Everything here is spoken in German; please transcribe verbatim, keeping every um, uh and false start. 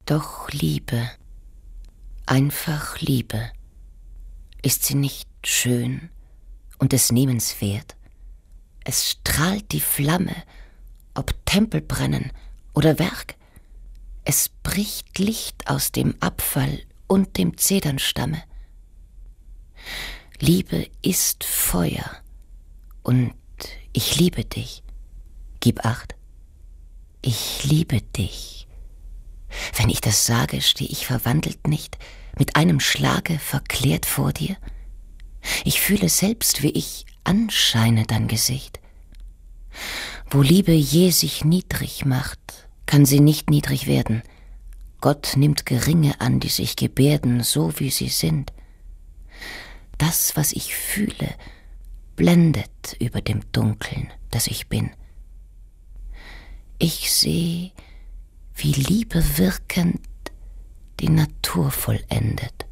Doch Liebe, einfach Liebe, ist sie nicht schön und des Nehmens wert? Es strahlt die Flamme, ob Tempel brennen oder Werk. Es bricht Licht aus dem Abfall und dem Zedernstamme. Liebe ist Feuer, und ich liebe dich. Gib acht, ich liebe dich. Wenn ich das sage, steh ich verwandelt nicht, mit einem Schlage verklärt vor dir? Ich fühle selbst, wie ich anscheine dein Gesicht. Wo Liebe je sich niedrig macht, kann sie nicht niedrig werden. Gott nimmt Geringe an, die sich gebärden, so wie sie sind. Das, was ich fühle, blendet über dem Dunkeln, das ich bin. Ich seh, wie Liebe wirkend die Natur vollendet.